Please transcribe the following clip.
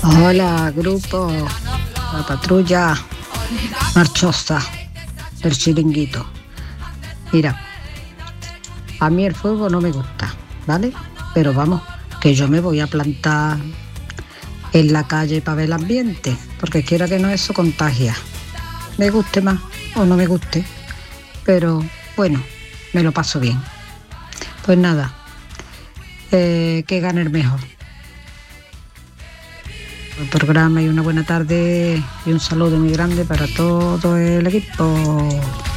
Hola, grupo, la patrulla marchosa del chiringuito. Mira, a mí el fuego no me gusta, ¿vale? Pero vamos, que yo me voy a plantar en la calle para ver el ambiente, porque quiera que no, eso contagia. Me guste más o no me guste, pero bueno, me lo paso bien. Pues nada, que gane el mejor. El programa y una buena tarde y un saludo muy grande para todo el equipo.